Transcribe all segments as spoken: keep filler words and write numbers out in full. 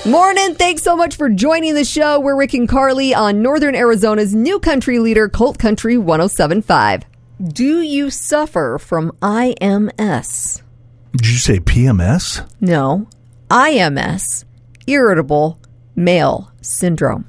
Morning. Thanks so much for joining the show. We're Rick and Carly on Northern Arizona's new country leader, Colt Country one oh seven point five. Do you suffer from I M S? Did you say P M S? No. I M S. Irritable Male Syndrome.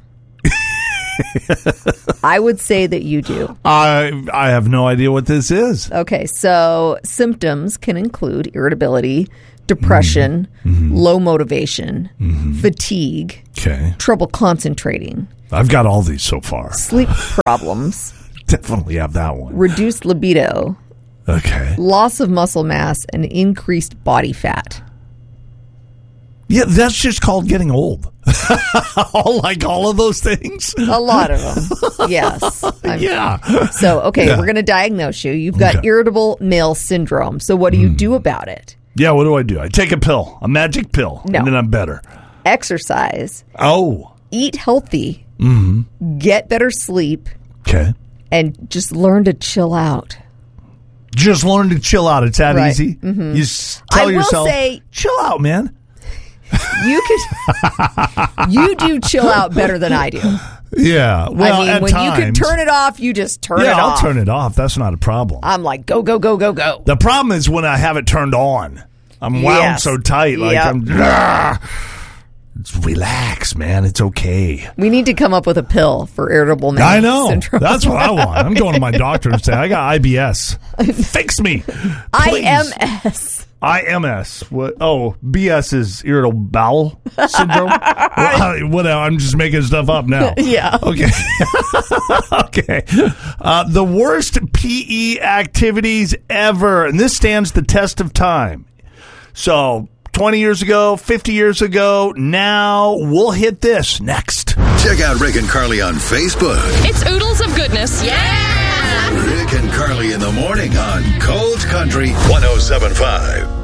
I would say that you do. I I have no idea what this is. Okay, so symptoms can include irritability, depression, mm-hmm. low motivation, mm-hmm. fatigue, okay. trouble concentrating. I've got all these so far. Sleep problems. Definitely have that one. Reduced libido. Okay. Loss of muscle mass and increased body fat. Yeah, that's just called getting old. Like all of those things? A lot of them. Yes. I'm, yeah. So, okay, yeah. we're going to diagnose you. You've got okay. irritable male syndrome. So what do you mm. do about it? Yeah, what do I do? I take a pill, a magic pill, no. and then I'm better. Exercise. Oh. Eat healthy. Mm-hmm. Get better sleep. Okay. And just learn to chill out. Just learn to chill out. It's that right. easy? Mm-hmm. You s- tell I yourself, will say, chill out, man. You could, you do chill out better than I do. Yeah. Well, I mean, at when times, you can turn it off, you just turn yeah, it I'll off. turn it off. That's not a problem. I'm like, go, go, go, go, go. The problem is when I have it turned on. I'm wound yes. so tight. Like yep. I'm. Ah, it's relax, man. It's okay. We need to come up with a pill for irritable male I know. syndrome. That's what I want. I'm going to my doctor and say, I got I B S. Fix me. Please. I M S. I M S. What? Oh, B S is irritable bowel syndrome. Well, what? I'm just making stuff up now. Yeah. Okay. Okay. Uh, the worst P E activities ever, and this stands the test of time. So, twenty years ago, fifty years ago, now we'll hit this next. Check out Rick and Carly on Facebook. It's oodles of goodness. Yeah! Rick and Carly in the morning on Colt Country one oh seven point five.